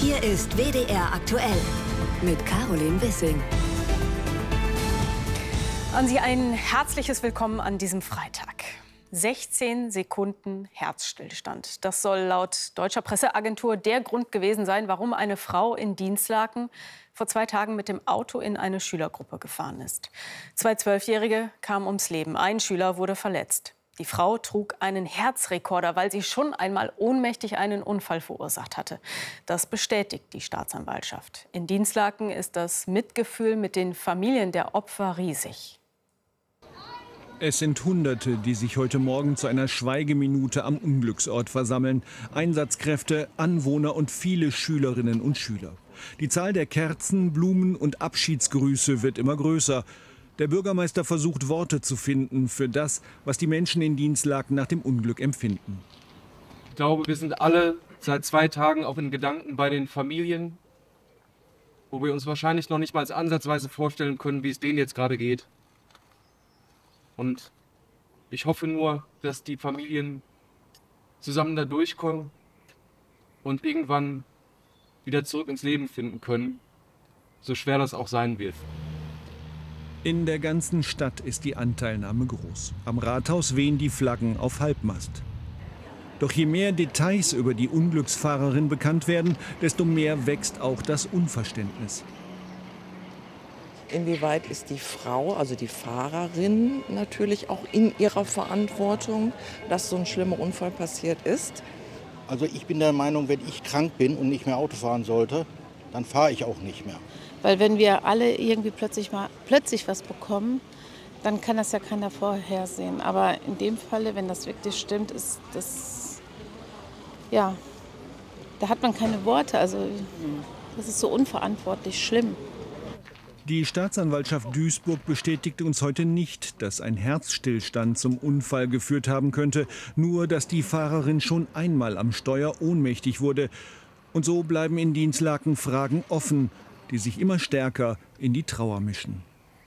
Hier ist WDR aktuell mit Caroline Wissing. An Sie ein herzliches Willkommen an diesem Freitag. 16 Sekunden Herzstillstand. Das soll laut deutscher Presseagentur der Grund gewesen sein, warum eine Frau in Dinslaken vor 2 Tagen mit dem Auto in eine Schülergruppe gefahren ist. 2 Zwölfjährige kamen ums Leben. Ein Schüler wurde verletzt. Die Frau trug einen Herzrekorder, weil sie schon einmal ohnmächtig einen Unfall verursacht hatte. Das bestätigt die Staatsanwaltschaft. In Dinslaken ist das Mitgefühl mit den Familien der Opfer riesig. Es sind Hunderte, die sich heute Morgen zu einer Schweigeminute am Unglücksort versammeln. Einsatzkräfte, Anwohner und viele Schülerinnen und Schüler. Die Zahl der Kerzen, Blumen und Abschiedsgrüße wird immer größer. Der Bürgermeister versucht, Worte zu finden für das, was die Menschen in Dinslaken nach dem Unglück empfinden. Ich glaube, wir sind alle seit 2 Tagen auch in Gedanken bei den Familien, wo wir uns wahrscheinlich noch nicht mal ansatzweise vorstellen können, wie es denen jetzt gerade geht. Und ich hoffe nur, dass die Familien zusammen da durchkommen und irgendwann wieder zurück ins Leben finden können, so schwer das auch sein wird. In der ganzen Stadt ist die Anteilnahme groß. Am Rathaus wehen die Flaggen auf Halbmast. Doch je mehr Details über die Unglücksfahrerin bekannt werden, desto mehr wächst auch das Unverständnis. Inwieweit ist die Frau, also die Fahrerin, natürlich auch in ihrer Verantwortung, dass so ein schlimmer Unfall passiert ist? Also ich bin der Meinung, wenn ich krank bin und nicht mehr Auto fahren sollte, dann fahre ich auch nicht mehr. Weil wenn wir alle irgendwie plötzlich was bekommen, dann kann das ja keiner vorhersehen. Aber in dem Falle, wenn das wirklich stimmt, ist das, ja, da hat man keine Worte. Also das ist so unverantwortlich schlimm. Die Staatsanwaltschaft Duisburg bestätigt uns heute nicht, dass ein Herzstillstand zum Unfall geführt haben könnte, nur dass die Fahrerin schon einmal am Steuer ohnmächtig wurde. Und so bleiben in Dinslaken Fragen offen, die sich immer stärker in die Trauer mischen.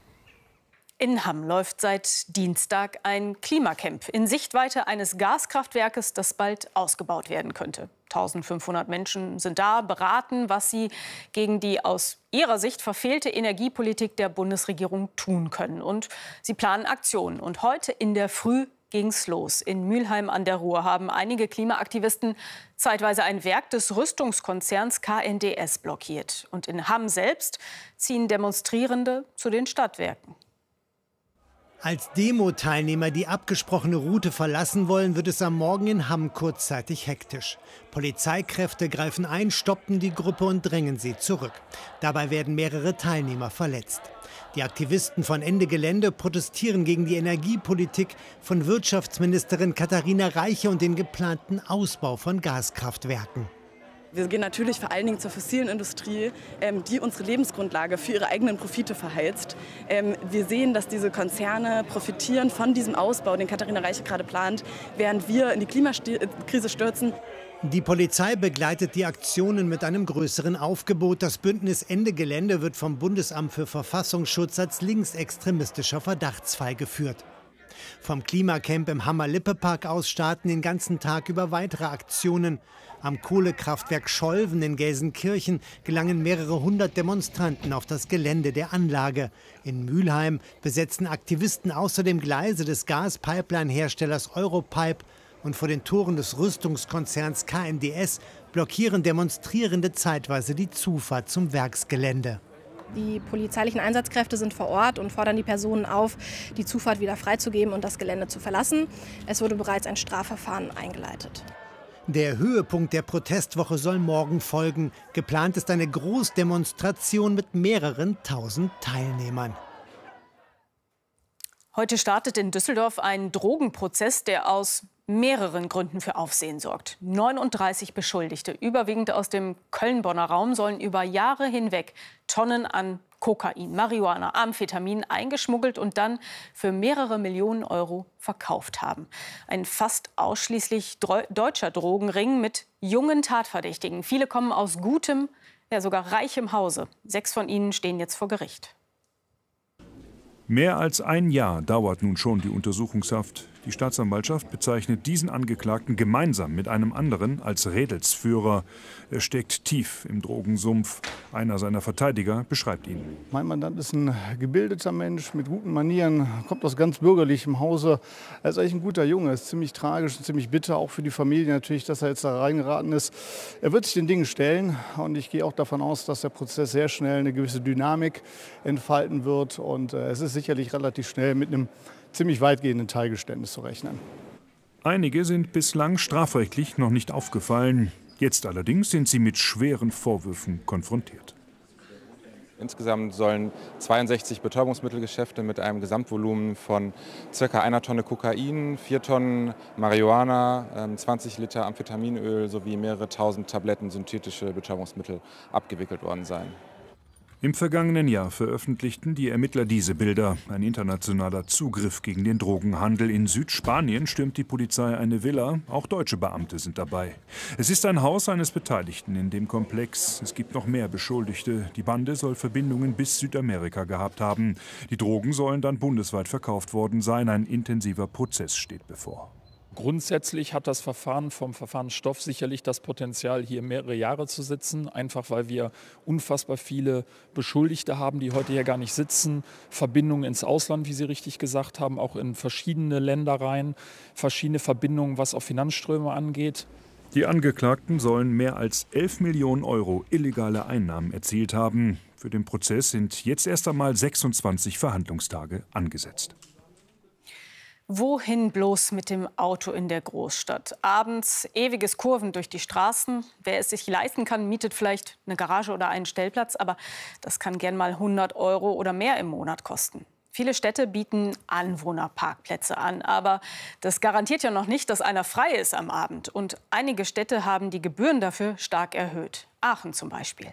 In Hamm läuft seit Dienstag ein Klimacamp in Sichtweite eines Gaskraftwerkes, das bald ausgebaut werden könnte. 1500 Menschen sind da, beraten, was sie gegen die aus ihrer Sicht verfehlte Energiepolitik der Bundesregierung tun können. Und sie planen Aktionen. Und heute in der Früh ging's los. In Mülheim an der Ruhr haben einige Klimaaktivisten zeitweise ein Werk des Rüstungskonzerns KNDS blockiert. Und in Hamm selbst ziehen Demonstrierende zu den Stadtwerken. Als Demo-Teilnehmer die abgesprochene Route verlassen wollen, wird es am Morgen in Hamm kurzzeitig hektisch. Polizeikräfte greifen ein, stoppen die Gruppe und drängen sie zurück. Dabei werden mehrere Teilnehmer verletzt. Die Aktivisten von Ende Gelände protestieren gegen die Energiepolitik von Wirtschaftsministerin Katharina Reiche und den geplanten Ausbau von Gaskraftwerken. Wir gehen natürlich vor allen Dingen zur fossilen Industrie, die unsere Lebensgrundlage für ihre eigenen Profite verheizt. Wir sehen, dass diese Konzerne profitieren von diesem Ausbau, den Katharina Reiche gerade plant, während wir in die Klimakrise stürzen. Die Polizei begleitet die Aktionen mit einem größeren Aufgebot. Das Bündnis Ende Gelände wird vom Bundesamt für Verfassungsschutz als linksextremistischer Verdachtsfall geführt. Vom Klimacamp im Hammer-Lippe-Park aus starten den ganzen Tag über weitere Aktionen. Am Kohlekraftwerk Scholven in Gelsenkirchen gelangen mehrere hundert Demonstranten auf das Gelände der Anlage. In Mülheim besetzen Aktivisten außerdem Gleise des Gaspipeline-Herstellers Europipe. Und vor den Toren des Rüstungskonzerns KNDS blockieren Demonstrierende zeitweise die Zufahrt zum Werksgelände. Die polizeilichen Einsatzkräfte sind vor Ort und fordern die Personen auf, die Zufahrt wieder freizugeben und das Gelände zu verlassen. Es wurde bereits ein Strafverfahren eingeleitet. Der Höhepunkt der Protestwoche soll morgen folgen. Geplant ist eine Großdemonstration mit mehreren tausend Teilnehmern. Heute startet in Düsseldorf ein Drogenprozess, der aus mehreren Gründen für Aufsehen sorgt. 39 Beschuldigte, überwiegend aus dem Köln-Bonner Raum, sollen über Jahre hinweg Tonnen an Kokain, Marihuana, Amphetamin eingeschmuggelt und dann für mehrere Millionen Euro verkauft haben. Ein fast ausschließlich deutscher Drogenring mit jungen Tatverdächtigen. Viele kommen aus gutem, ja sogar reichem Hause. 6 von ihnen stehen jetzt vor Gericht. Mehr als ein Jahr dauert nun schon die Untersuchungshaft. Die Staatsanwaltschaft bezeichnet diesen Angeklagten gemeinsam mit einem anderen als Rädelsführer. Er steckt tief im Drogensumpf. Einer seiner Verteidiger beschreibt ihn. Mein Mandant ist ein gebildeter Mensch mit guten Manieren, kommt aus ganz bürgerlichem Hause. Er ist eigentlich ein guter Junge, ist ziemlich tragisch und ziemlich bitter, auch für die Familie natürlich, dass er jetzt da reingeraten ist. Er wird sich den Dingen stellen und ich gehe auch davon aus, dass der Prozess sehr schnell eine gewisse Dynamik entfalten wird. Und es ist sicherlich relativ schnell mit einem ziemlich weitgehenden Teilgeständnis zu rechnen. Einige sind bislang strafrechtlich noch nicht aufgefallen. Jetzt allerdings sind sie mit schweren Vorwürfen konfrontiert. Insgesamt sollen 62 Betäubungsmittelgeschäfte mit einem Gesamtvolumen von ca. 1 Tonne Kokain, 4 Tonnen Marihuana, 20 Liter Amphetaminöl sowie mehrere tausend Tabletten synthetische Betäubungsmittel abgewickelt worden sein. Im vergangenen Jahr veröffentlichten die Ermittler diese Bilder. Ein internationaler Zugriff gegen den Drogenhandel. In Südspanien stürmt die Polizei eine Villa. Auch deutsche Beamte sind dabei. Es ist ein Haus eines Beteiligten in dem Komplex. Es gibt noch mehr Beschuldigte. Die Bande soll Verbindungen bis Südamerika gehabt haben. Die Drogen sollen dann bundesweit verkauft worden sein. Ein intensiver Prozess steht bevor. Grundsätzlich hat das Verfahren vom Verfahrensstoff sicherlich das Potenzial, hier mehrere Jahre zu sitzen, einfach weil wir unfassbar viele Beschuldigte haben, die heute hier gar nicht sitzen, Verbindungen ins Ausland, wie Sie richtig gesagt haben, auch in verschiedene Länder rein, verschiedene Verbindungen, was auch Finanzströme angeht. Die Angeklagten sollen mehr als 11 Millionen Euro illegale Einnahmen erzielt haben. Für den Prozess sind jetzt erst einmal 26 Verhandlungstage angesetzt. Wohin bloß mit dem Auto in der Großstadt? Abends ewiges Kurven durch die Straßen. Wer es sich leisten kann, mietet vielleicht eine Garage oder einen Stellplatz. Aber das kann gern mal 100 Euro oder mehr im Monat kosten. Viele Städte bieten Anwohnerparkplätze an. Aber das garantiert ja noch nicht, dass einer frei ist am Abend. Und einige Städte haben die Gebühren dafür stark erhöht. Aachen zum Beispiel.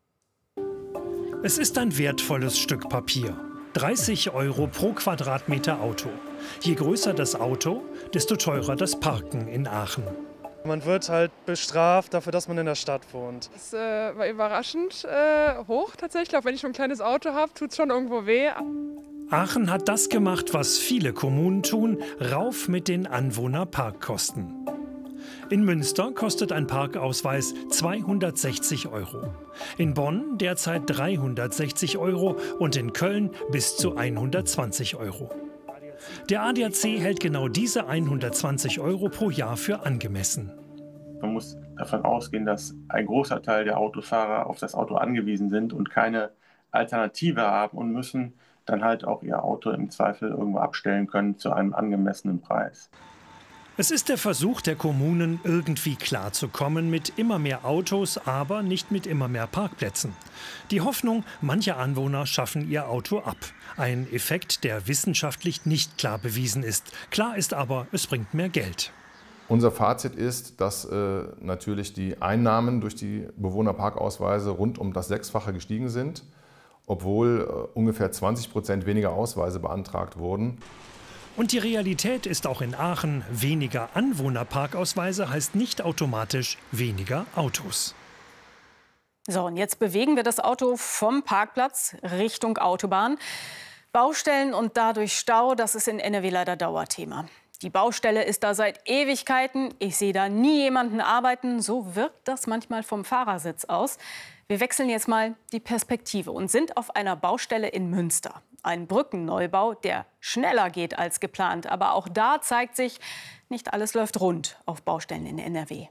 Es ist ein wertvolles Stück Papier. 30 Euro pro Quadratmeter Auto. Je größer das Auto, desto teurer das Parken in Aachen. Man wird halt bestraft dafür, dass man in der Stadt wohnt. Es war überraschend hoch tatsächlich. Auch wenn ich schon ein kleines Auto habe, tut es schon irgendwo weh. Aachen hat das gemacht, was viele Kommunen tun, rauf mit den Anwohnerparkkosten. In Münster kostet ein Parkausweis 260 Euro. In Bonn derzeit 360 Euro und in Köln bis zu 120 Euro. Der ADAC hält genau diese 120 Euro pro Jahr für angemessen. Man muss davon ausgehen, dass ein großer Teil der Autofahrer auf das Auto angewiesen sind und keine Alternative haben und müssen dann halt auch ihr Auto im Zweifel irgendwo abstellen können zu einem angemessenen Preis. Es ist der Versuch der Kommunen, irgendwie klarzukommen mit immer mehr Autos, aber nicht mit immer mehr Parkplätzen. Die Hoffnung, manche Anwohner schaffen ihr Auto ab. Ein Effekt, der wissenschaftlich nicht klar bewiesen ist. Klar ist aber, es bringt mehr Geld. Unser Fazit ist, dass natürlich die Einnahmen durch die Bewohnerparkausweise rund um das Sechsfache gestiegen sind, obwohl ungefähr 20% weniger Ausweise beantragt wurden. Und die Realität ist auch in Aachen, weniger Anwohnerparkausweise heißt nicht automatisch weniger Autos. So, und jetzt bewegen wir das Auto vom Parkplatz Richtung Autobahn. Baustellen und dadurch Stau, das ist in NRW leider Dauerthema. Die Baustelle ist da seit Ewigkeiten. Ich sehe da nie jemanden arbeiten. So wirkt das manchmal vom Fahrersitz aus. Wir wechseln jetzt mal die Perspektive und sind auf einer Baustelle in Münster. Ein Brückenneubau, der schneller geht als geplant. Aber auch da zeigt sich, nicht alles läuft rund auf Baustellen in NRW.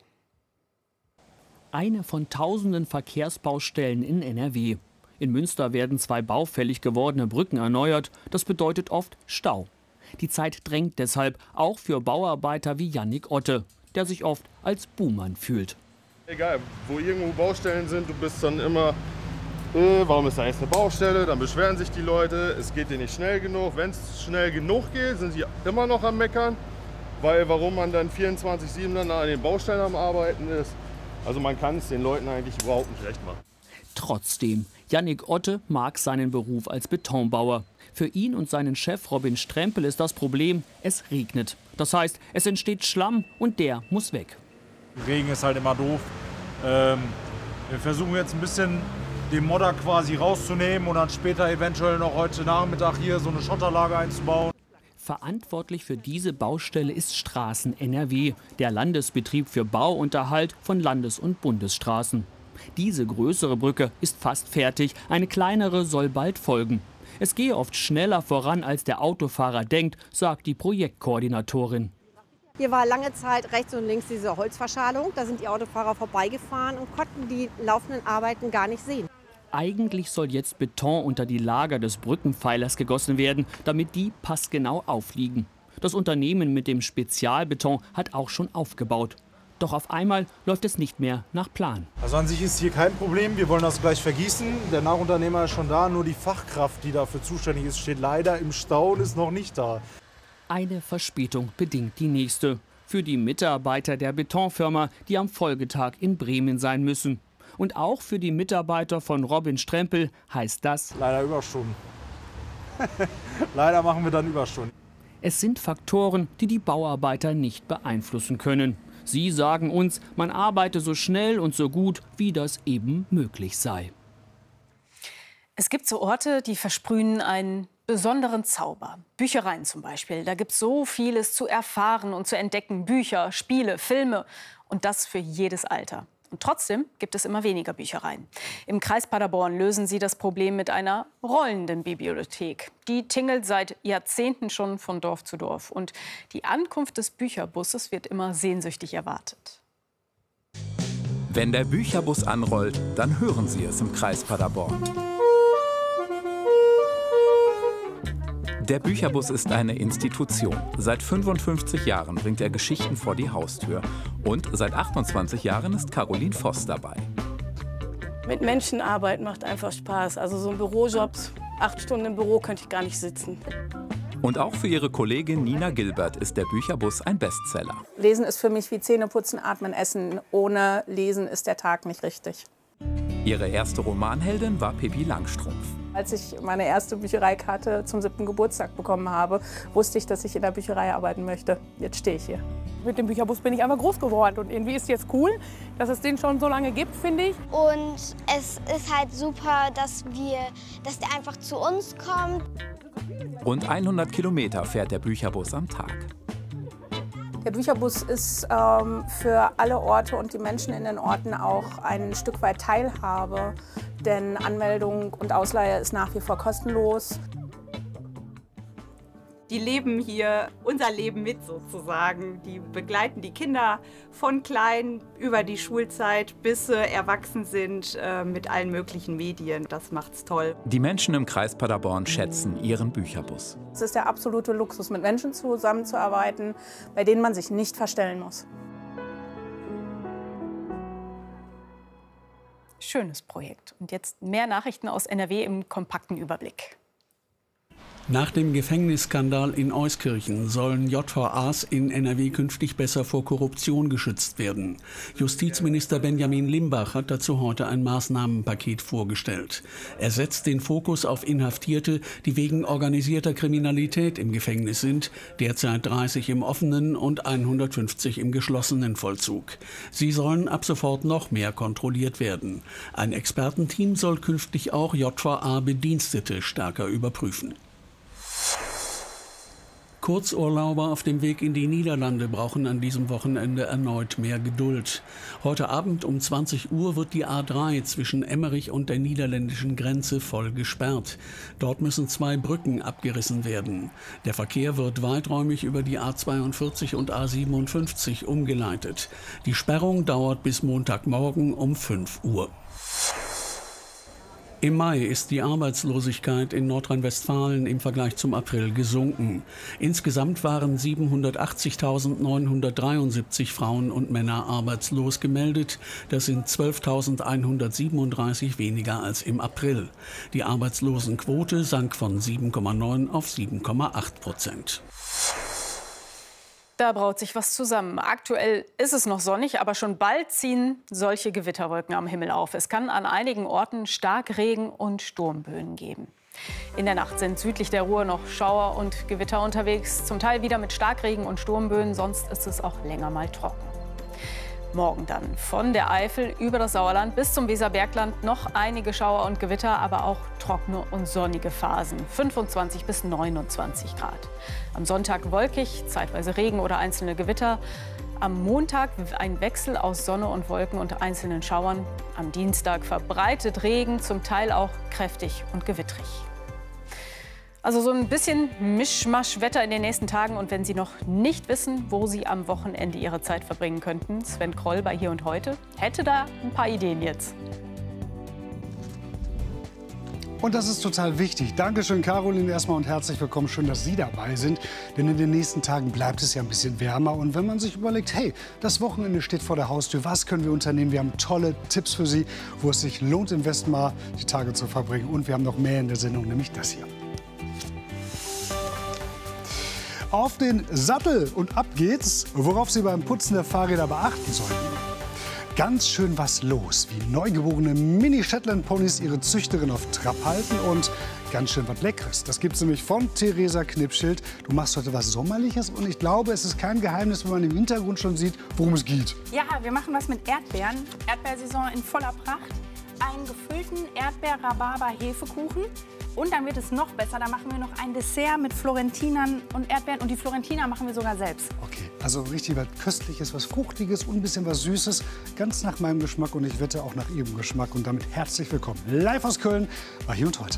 Eine von tausenden Verkehrsbaustellen in NRW. In Münster werden 2 baufällig gewordene Brücken erneuert. Das bedeutet oft Stau. Die Zeit drängt deshalb auch für Bauarbeiter wie Yannick Otte, der sich oft als Buhmann fühlt. Egal, wo irgendwo Baustellen sind, du bist dann immer, warum ist da jetzt eine Baustelle? Dann beschweren sich die Leute, es geht dir nicht schnell genug. Wenn es schnell genug geht, sind sie immer noch am Meckern, weil warum man dann 24/7 dann an den Baustellen am Arbeiten ist. Also man kann es den Leuten eigentlich überhaupt nicht recht machen. Trotzdem, Yannick Otte mag seinen Beruf als Betonbauer. Für ihn und seinen Chef Robin Strempel ist das Problem, es regnet. Das heißt, es entsteht Schlamm und der muss weg. Regen ist halt immer doof. Wir versuchen jetzt ein bisschen den Modder quasi rauszunehmen und dann später eventuell noch heute Nachmittag hier so eine Schotterlage einzubauen. Verantwortlich für diese Baustelle ist Straßen NRW, der Landesbetrieb für Bauunterhalt von Landes- und Bundesstraßen. Diese größere Brücke ist fast fertig, eine kleinere soll bald folgen. Es gehe oft schneller voran, als der Autofahrer denkt, sagt die Projektkoordinatorin. Hier war lange Zeit rechts und links diese Holzverschalung. Da sind die Autofahrer vorbeigefahren und konnten die laufenden Arbeiten gar nicht sehen. Eigentlich soll jetzt Beton unter die Lager des Brückenpfeilers gegossen werden, damit die passgenau aufliegen. Das Unternehmen mit dem Spezialbeton hat auch schon aufgebaut. Doch auf einmal läuft es nicht mehr nach Plan. Also an sich ist hier kein Problem, wir wollen das gleich vergießen. Der Nachunternehmer ist schon da, nur die Fachkraft, die dafür zuständig ist, steht leider im Stau und ist noch nicht da. Eine Verspätung bedingt die nächste. Für die Mitarbeiter der Betonfirma, die am Folgetag in Bremen sein müssen. Und auch für die Mitarbeiter von Robin Strempel heißt das: Leider Überstunden. Leider machen wir dann Überstunden. Es sind Faktoren, die die Bauarbeiter nicht beeinflussen können. Sie sagen uns, man arbeite so schnell und so gut, wie das eben möglich sei. Es gibt so Orte, die versprühen einen besonderen Zauber. Büchereien zum Beispiel. Da gibt es so vieles zu erfahren und zu entdecken. Bücher, Spiele, Filme. Und das für jedes Alter. Und trotzdem gibt es immer weniger Büchereien. Im Kreis Paderborn lösen sie das Problem mit einer rollenden Bibliothek. Die tingelt seit Jahrzehnten schon von Dorf zu Dorf. Und die Ankunft des Bücherbusses wird immer sehnsüchtig erwartet. Wenn der Bücherbus anrollt, dann hören Sie es im Kreis Paderborn. Der Bücherbus ist eine Institution. Seit 55 Jahren bringt er Geschichten vor die Haustür. Und seit 28 Jahren ist Caroline Voss dabei. Mit Menschen arbeiten macht einfach Spaß. Also so ein Bürojob, 8 Stunden im Büro könnte ich gar nicht sitzen. Und auch für ihre Kollegin Nina Gilbert ist der Bücherbus ein Bestseller. Lesen ist für mich wie Zähneputzen, Atmen, Essen. Ohne Lesen ist der Tag nicht richtig. Ihre erste Romanheldin war Pippi Langstrumpf. Als ich meine erste Büchereikarte zum 7. Geburtstag bekommen habe, wusste ich, dass ich in der Bücherei arbeiten möchte. Jetzt stehe ich hier. Mit dem Bücherbus bin ich einfach groß geworden und irgendwie ist es jetzt cool, dass es den schon so lange gibt, finde ich. Und es ist halt super, dass der einfach zu uns kommt. Rund 100 Kilometer fährt der Bücherbus am Tag. Der Bücherbus ist für alle Orte und die Menschen in den Orten auch ein Stück weit Teilhabe. Denn Anmeldung und Ausleihe ist nach wie vor kostenlos. Die leben hier unser Leben mit sozusagen. Die begleiten die Kinder von klein über die Schulzeit, bis sie erwachsen sind mit allen möglichen Medien. Das macht's toll. Die Menschen im Kreis Paderborn schätzen ihren Bücherbus. Es ist der absolute Luxus, mit Menschen zusammenzuarbeiten, bei denen man sich nicht verstellen muss. Schönes Projekt. Und jetzt mehr Nachrichten aus NRW im kompakten Überblick. Nach dem Gefängnisskandal in Euskirchen sollen JVAs in NRW künftig besser vor Korruption geschützt werden. Justizminister Benjamin Limbach hat dazu heute ein Maßnahmenpaket vorgestellt. Er setzt den Fokus auf Inhaftierte, die wegen organisierter Kriminalität im Gefängnis sind, derzeit 30 im offenen und 150 im geschlossenen Vollzug. Sie sollen ab sofort noch mehr kontrolliert werden. Ein Expertenteam soll künftig auch JVA-Bedienstete stärker überprüfen. Kurzurlauber auf dem Weg in die Niederlande brauchen an diesem Wochenende erneut mehr Geduld. Heute Abend um 20 Uhr wird die A3 zwischen Emmerich und der niederländischen Grenze voll gesperrt. Dort müssen 2 Brücken abgerissen werden. Der Verkehr wird weiträumig über die A42 und A57 umgeleitet. Die Sperrung dauert bis Montagmorgen um 5 Uhr. Im Mai ist die Arbeitslosigkeit in Nordrhein-Westfalen im Vergleich zum April gesunken. Insgesamt waren 780.973 Frauen und Männer arbeitslos gemeldet. Das sind 12.137 weniger als im April. Die Arbeitslosenquote sank von 7,9 auf 7,8%. Da braut sich was zusammen. Aktuell ist es noch sonnig, aber schon bald ziehen solche Gewitterwolken am Himmel auf. Es kann an einigen Orten Starkregen und Sturmböen geben. In der Nacht sind südlich der Ruhr noch Schauer und Gewitter unterwegs, zum Teil wieder mit Starkregen und Sturmböen, sonst ist es auch länger mal trocken. Morgen dann von der Eifel über das Sauerland bis zum Weserbergland noch einige Schauer und Gewitter, aber auch trockene und sonnige Phasen. 25 bis 29 Grad. Am Sonntag wolkig, zeitweise Regen oder einzelne Gewitter. Am Montag ein Wechsel aus Sonne und Wolken und einzelnen Schauern. Am Dienstag verbreitet Regen, zum Teil auch kräftig und gewittrig. Also so ein bisschen Mischmasch-Wetter in den nächsten Tagen. Und wenn Sie noch nicht wissen, wo Sie am Wochenende Ihre Zeit verbringen könnten, Sven Kroll bei Hier und Heute hätte da ein paar Ideen jetzt. Und das ist total wichtig. Dankeschön, Caroline, erstmal und herzlich willkommen. Schön, dass Sie dabei sind. Denn in den nächsten Tagen bleibt es ja ein bisschen wärmer. Und wenn man sich überlegt, hey, das Wochenende steht vor der Haustür, was können wir unternehmen? Wir haben tolle Tipps für Sie, wo es sich lohnt, im Westen mal die Tage zu verbringen. Und wir haben noch mehr in der Sendung, nämlich das hier. Auf den Sattel und ab geht's, worauf Sie beim Putzen der Fahrräder beachten sollten. Ganz schön was los, wie neugeborene Mini-Shetland-Ponys ihre Züchterin auf Trab halten und ganz schön was Leckeres. Das gibt's nämlich von Theresa Knipschild. Du machst heute was Sommerliches und ich glaube, es ist kein Geheimnis, wenn man im Hintergrund schon sieht, worum es geht. Ja, wir machen was mit Erdbeeren. Erdbeersaison in voller Pracht. Einen gefüllten Erdbeer-Rhabarber-Hefekuchen. Und dann wird es noch besser, da machen wir noch ein Dessert mit Florentinern und Erdbeeren. Und die Florentiner machen wir sogar selbst. Okay, also richtig was Köstliches, was Fruchtiges und ein bisschen was Süßes. Ganz nach meinem Geschmack und ich wette auch nach Ihrem Geschmack. Und damit herzlich willkommen. Live aus Köln bei Hier und Heute.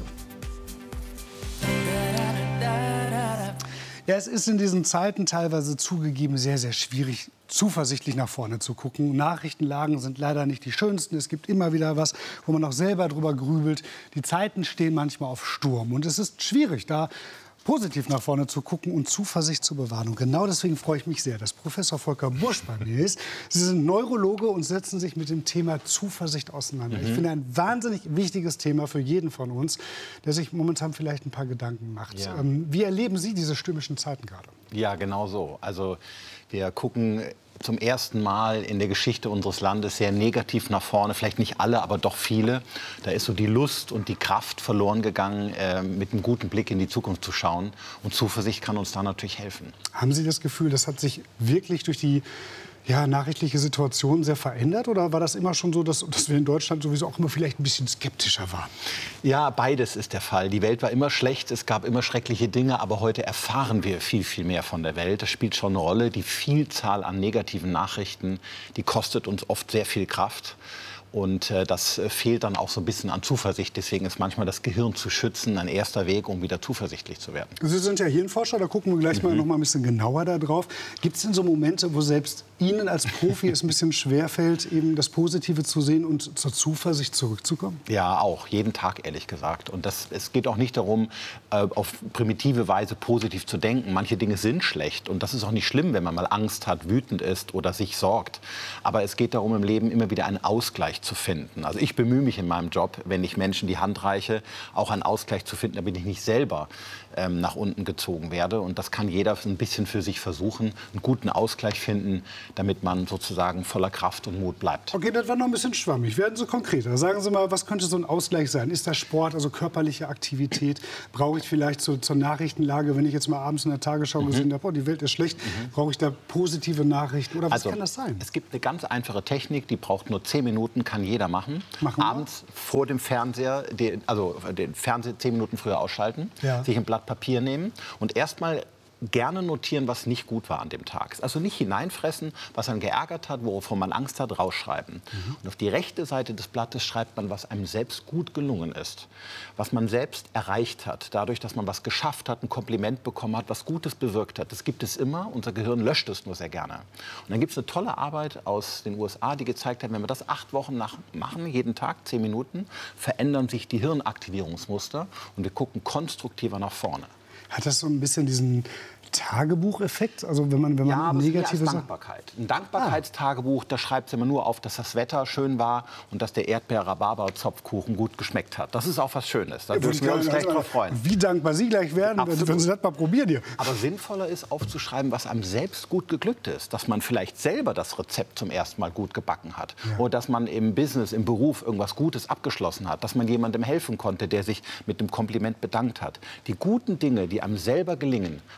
Ja, es ist in diesen Zeiten teilweise zugegeben sehr, sehr schwierig, zuversichtlich nach vorne zu gucken. Nachrichtenlagen sind leider nicht die schönsten. Es gibt immer wieder was, wo man auch selber drüber grübelt. Die Zeiten stehen manchmal auf Sturm. Und es ist schwierig, da positiv nach vorne zu gucken und Zuversicht zu bewahren. Und genau deswegen freue ich mich sehr, dass Professor Volker Busch bei mir ist. Sie sind Neurologe und setzen sich mit dem Thema Zuversicht auseinander. Ich finde ein wahnsinnig wichtiges Thema für jeden von uns, der sich momentan vielleicht ein paar Gedanken macht. Ja. Wie erleben Sie diese stürmischen Zeiten gerade? Ja, genau so. Also wir gucken zum ersten Mal in der Geschichte unseres Landes sehr negativ nach vorne. Vielleicht nicht alle, aber doch viele. Da ist so die Lust und die Kraft verloren gegangen, mit einem guten Blick in die Zukunft zu schauen. Und Zuversicht kann uns da natürlich helfen. Haben Sie das Gefühl, das hat sich wirklich durch die nachrichtliche Situation sehr verändert? Oder war das immer schon so, dass wir in Deutschland sowieso auch immer vielleicht ein bisschen skeptischer waren? Ja, beides ist der Fall. Die Welt war immer schlecht, es gab immer schreckliche Dinge, aber heute erfahren wir viel, viel mehr von der Welt. Das spielt schon eine Rolle. Die Vielzahl an negativen Nachrichten, die kostet uns oft sehr viel Kraft. Und das fehlt dann auch so ein bisschen an Zuversicht. Deswegen ist manchmal das Gehirn zu schützen ein erster Weg, um wieder zuversichtlich zu werden. Sie sind ja Hirnforscher, da gucken wir gleich mal noch mal ein bisschen genauer da drauf. Gibt es denn so Momente, wo selbst Ihnen als Profi es ein bisschen schwerfällt, eben das Positive zu sehen und zur Zuversicht zurückzukommen? Ja, auch. Jeden Tag, ehrlich gesagt. Und es geht auch nicht darum, auf primitive Weise positiv zu denken. Manche Dinge sind schlecht. Und das ist auch nicht schlimm, wenn man mal Angst hat, wütend ist oder sich sorgt. Aber es geht darum, im Leben immer wieder einen Ausgleich zu finden. Also ich bemühe mich in meinem Job, wenn ich Menschen die Hand reiche, auch einen Ausgleich zu finden, damit ich nicht selber nach unten gezogen werde. Und das kann jeder ein bisschen für sich versuchen, einen guten Ausgleich finden, damit man sozusagen voller Kraft und Mut bleibt. Okay, das war noch ein bisschen schwammig. Werden Sie konkreter. Sagen Sie mal, was könnte so ein Ausgleich sein? Ist das Sport, also körperliche Aktivität? Brauche ich vielleicht zur Nachrichtenlage, wenn ich jetzt mal abends in der Tagesschau gesehen habe, oh, die Welt ist schlecht, brauche ich da positive Nachrichten? Oder was kann das sein? Es gibt eine ganz einfache Technik, die braucht nur 10 Minuten, kann jeder machen. Abends vor dem Fernseher, den Fernseher 10 Minuten früher ausschalten, sich ein Blatt Papier nehmen und erstmal gerne notieren, was nicht gut war an dem Tag. Also nicht hineinfressen, was einen geärgert hat, wovon man Angst hat, rausschreiben. Und auf die rechte Seite des Blattes schreibt man, was einem selbst gut gelungen ist. Was man selbst erreicht hat, dadurch, dass man was geschafft hat, ein Kompliment bekommen hat, was Gutes bewirkt hat. Das gibt es immer, unser Gehirn löscht es nur sehr gerne. Und dann gibt es eine tolle Arbeit aus den USA, die gezeigt hat, wenn wir das 8 Wochen machen, jeden Tag 10 Minuten, verändern sich die Hirnaktivierungsmuster und wir gucken konstruktiver nach vorne. Hat das so ein bisschen diesen Tagebucheffekt? Also wenn man negative Sachen... Dankbarkeit. Ein Dankbarkeitstagebuch, da schreibt es immer nur auf, dass das Wetter schön war und dass der Erdbeer-Rhabarber-Zopfkuchen gut geschmeckt hat. Das ist auch was Schönes. Da dürfen wir uns gleich drauf freuen. Wie dankbar Sie gleich werden, wenn Sie das mal probieren hier. Aber sinnvoller ist aufzuschreiben, was einem selbst gut geglückt ist. Dass man vielleicht selber das Rezept zum ersten Mal gut gebacken hat. Oder dass man im Business, im Beruf irgendwas Gutes abgeschlossen hat. Dass man jemandem helfen konnte, der sich mit einem Kompliment bedankt hat. Die guten Dinge, die einem selber gelingen, weil in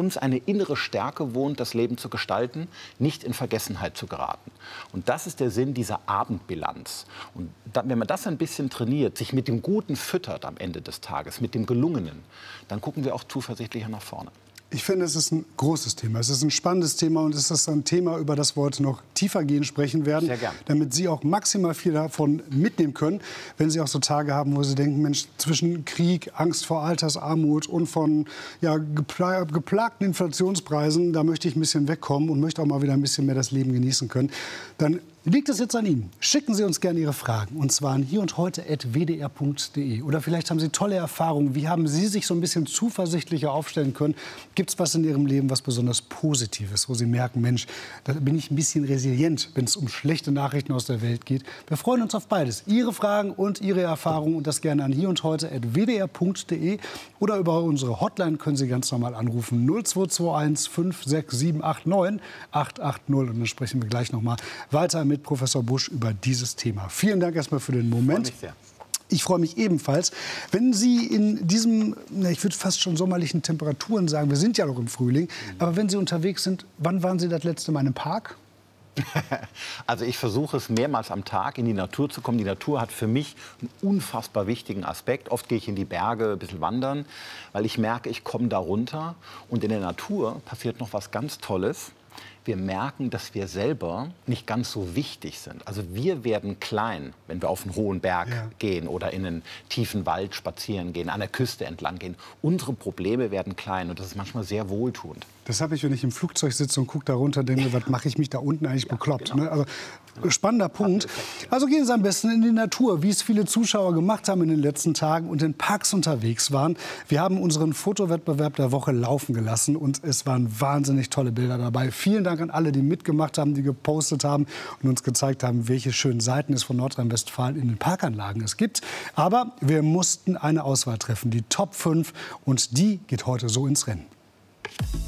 uns eine innere Stärke wohnt, das Leben zu gestalten, nicht in Vergessenheit zu geraten. Und das ist der Sinn dieser Abendbilanz. Und wenn man das ein bisschen trainiert, sich mit dem Guten füttert am Ende des Tages, mit dem Gelungenen, dann gucken wir auch zuversichtlicher nach vorne. Ich finde, es ist ein großes Thema. Es ist ein spannendes Thema und es ist ein Thema, über das wir heute noch tiefergehend sprechen werden, Sehr gern. damit Sie auch maximal viel davon mitnehmen können, wenn Sie auch so Tage haben, wo Sie denken, Mensch, zwischen Krieg, Angst vor Altersarmut und von geplagten Inflationspreisen, da möchte ich ein bisschen wegkommen und möchte auch mal wieder ein bisschen mehr das Leben genießen können. Dann liegt es jetzt an Ihnen. Schicken Sie uns gerne Ihre Fragen, und zwar an hierundheute@wdr.de. Oder vielleicht haben Sie tolle Erfahrungen. Wie haben Sie sich so ein bisschen zuversichtlicher aufstellen können? Gibt es was in Ihrem Leben, was besonders Positives, wo Sie merken, Mensch, da bin ich ein bisschen resilient, wenn es um schlechte Nachrichten aus der Welt geht? Wir freuen uns auf beides. Ihre Fragen und Ihre Erfahrungen, und das gerne an hierundheute@wdr.de. Oder über unsere Hotline können Sie ganz normal anrufen. 0221 56789 880. Und dann sprechen wir gleich noch mal weiter mit Professor Busch über dieses Thema. Vielen Dank erstmal für den Moment. Ich freue mich ebenfalls, wenn Sie in diesem, ich würde fast schon sommerlichen Temperaturen sagen, wir sind ja noch im Frühling, aber wenn Sie unterwegs sind, wann waren Sie das letzte Mal im Park? Also ich versuche es mehrmals am Tag, in die Natur zu kommen. Die Natur hat für mich einen unfassbar wichtigen Aspekt. Oft gehe ich in die Berge, ein bisschen wandern, weil ich merke, ich komme da runter. Und in der Natur passiert noch was ganz Tolles. Wir merken, dass wir selber nicht ganz so wichtig sind. Also wir werden klein, wenn wir auf einen hohen Berg gehen oder in einen tiefen Wald spazieren gehen, an der Küste entlang gehen. Unsere Probleme werden klein und das ist manchmal sehr wohltuend. Das habe ich, wenn ich im Flugzeug sitze und gucke da runter, denke, was mache ich mich da unten eigentlich bekloppt? Genau. Ne? Also, spannender Punkt. Also gehen Sie am besten in die Natur, wie es viele Zuschauer gemacht haben in den letzten Tagen und in Parks unterwegs waren. Wir haben unseren Fotowettbewerb der Woche laufen gelassen und es waren wahnsinnig tolle Bilder dabei. Vielen Dank an alle, die mitgemacht haben, die gepostet haben und uns gezeigt haben, welche schönen Seiten es von Nordrhein-Westfalen in den Parkanlagen es gibt. Aber wir mussten eine Auswahl treffen, die Top 5, und die geht heute so ins Rennen.